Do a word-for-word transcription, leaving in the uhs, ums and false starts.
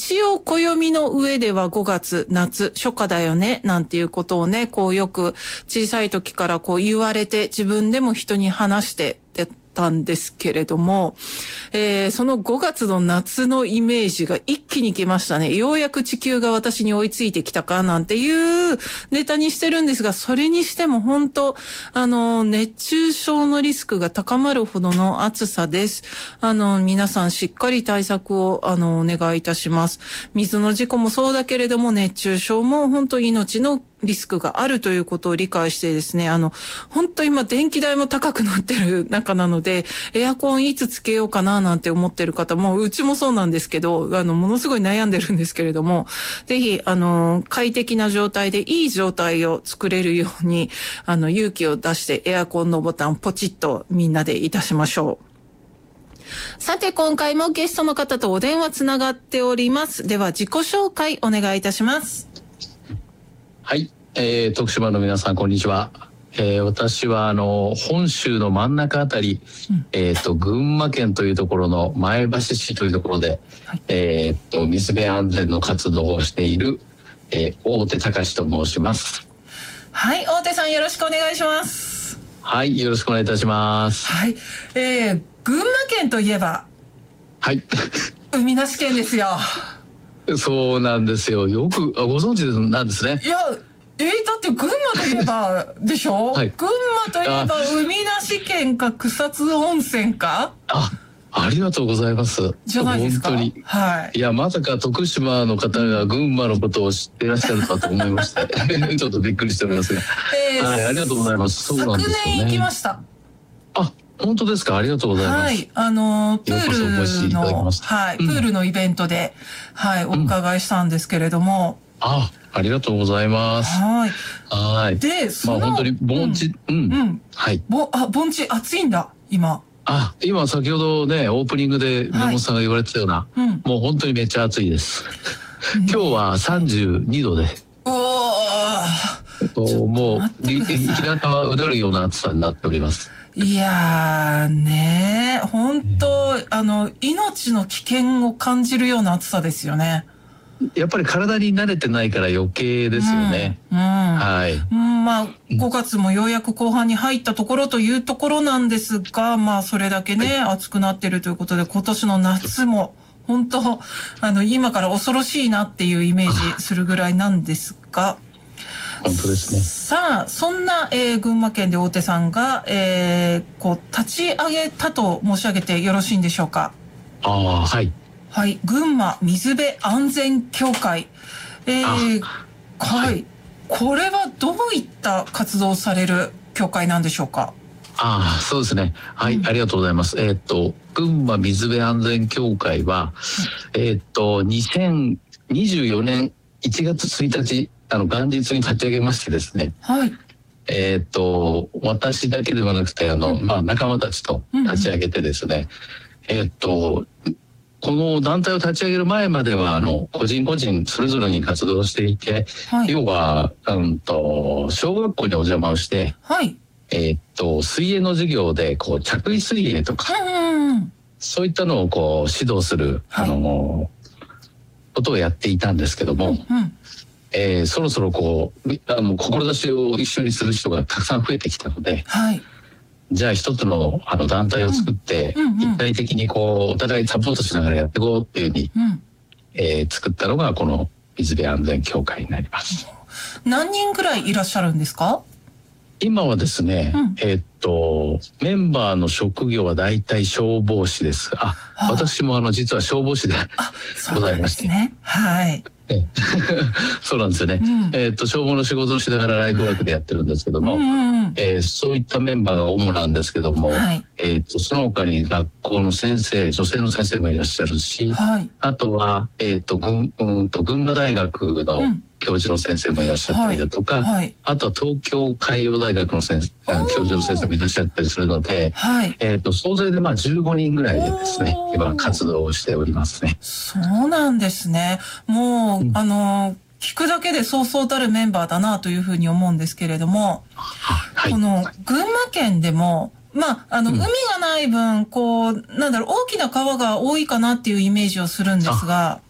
一応暦の上ではごがつ、夏、初夏だよね、なんていうことをね、こうよく小さい時からこう言われて、自分でも人に話してたんですけれども、えー、そのごがつの夏のイメージが一気に来ましたね。ようやく地球が私に追いついてきたかなんていうネタにしてるんですが、それにしても本当、あの、熱中症のリスクが高まるほどの暑さです。あの、皆さんしっかり対策を、あの、お願いいたします。水の事故もそうだけれども、熱中症も本当命のリスクがあるということを理解してですね、あの、本当今電気代も高くなってる中なので、エアコンいつつけようかななんて思ってる方も、うちもそうなんですけど、あの、ものすごい悩んでるんですけれども、ぜひ、あの、快適な状態でいい状態を作れるように、あの、勇気を出してエアコンのボタンポチッとみんなでいたしましょう。さて、今回もゲストの方とお電話つながっております。では、自己紹介お願いいたします。 はい、えー、徳島の皆さんこんにちは。えー、私はあの本州の真ん中あたり、うん、えっと群馬県というところの前橋市というところで、はい、えっと水辺安全の活動をしている、えー、大手隆と申します。 はい、大手さんよろしくお願いします。 はい、よろしくお願いいたします。 はい、えー、群馬県といえば、 はい、 海なし県ですよ。 そうなんですよ。よくご存知なんですね。 いや、えー、だって群馬といえばでしょ、はい、群馬といえば海なし県か草津温泉か。 あ、ありがとうございます。 じゃないですか。 本当に。はい。いや、まさか徳島の方が群馬のことを知っていらっしゃるかと思いましてちょっとびっくりしておりますが、えー、はい、ありがとうございます。そうなんですよね。 昨年行きました。 あ、本当ですか。ありがとうございます。 はい、あのプールのはい、プールのイベントで、うん、はい、お伺いしたんですけれども、 うん、あ、ありがとうございます。 はい。 はい。 で、 そのまあ本当に盆地、うん、うん、うん、はい。 ぼ、あ、盆地暑いんだ今。 あ、今先ほどねオープニングで宮本さんが言われてたような、はい、うん、もう本当にめっちゃ暑いです。今日はさんじゅうにどで。 うおもう日向はうだるような暑さになっております。 いやーねー、本当、あの命の危険を感じるような暑さですよね。 やっぱり体に慣れてないから余計ですよね。うん、うん、はい。 うん、まあごがつもようやく後半に入ったところというところなんですが、まあそれだけね、はい、暑くなってるということで、今年の夏も本当あの今から恐ろしいなっていうイメージするぐらいなんですが。 本当ですね。 さあ、そんな、えー、群馬県で大手さんが、えー、こう立ち上げたと申し上げてよろしいんでしょうか。 ああ、はい。 はい、群馬水辺安全協会。えー、はい。これはどういった活動をされる協会なんでしょうか。 ああ、そうですね。はい、うん、ありがとうございます。えー、っと群馬水辺安全協会は、うん、えー、っとにせんにじゅうよねんいちがつついたち。あの元日に立ち上げましてですね、はい、えっと私だけではなくてあの、うん、まあ仲間たちと立ち上げてですね、うんうん、えっとこの団体を立ち上げる前まではあの個人個人それぞれに活動していて、はい、要はうんと小学校にお邪魔をして、はい、えっと水泳の授業でこう着衣水泳とか、うん、そういったのをこう指導する、はい、あのことをやっていたんですけども。うんうん、えー、そろそろこうあの志を一緒にする人がたくさん増えてきたので、はい、じゃあ一つのあの団体を作って、うんうんうん、一体的にこうお互いサポートしながらやっていこうっていうふうに、うんえー、作ったのがこの水辺安全協会になります。 何人ぐらいいらっしゃるんですか？ 今はですね、うん、えー、っとメンバーの職業はだいたい消防士です。あ、はあ、私もあの実は消防士でございまして、 ね、はい。 そうなんですよね、うん、えー、と消防の仕事をしながらライフワークでやってるんですけども、うんうんうんえー、そういったメンバーが主なんですけども、はいえー、とその他に学校の先生女性の先生もいらっしゃるし、はい、あとは、えー、と群うんと群馬大学の教授の先生もいらっしゃったりだとか、はいはい、あとは東京海洋大学の先生教授の先生もいらっしゃったりするので、はいえー、と総勢でまあじゅうごにんぐらいでですね今活動をしておりますね。 そうなんですね。もう、うん、あの聞くだけでそうそうたるメンバーだなというふうに思うんですけれども、はい、この群馬県でもまああの、うん、海がない分こうなんだろう大きな川が多いかなっていうイメージをするんですが、